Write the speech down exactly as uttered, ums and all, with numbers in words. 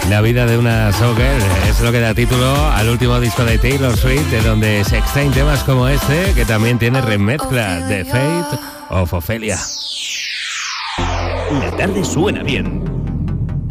La vida de una showgirl es lo que da título al último disco de Taylor Swift, de donde se extraen temas como este, que también tiene remezcla de Fate of Ophelia. La tarde suena bien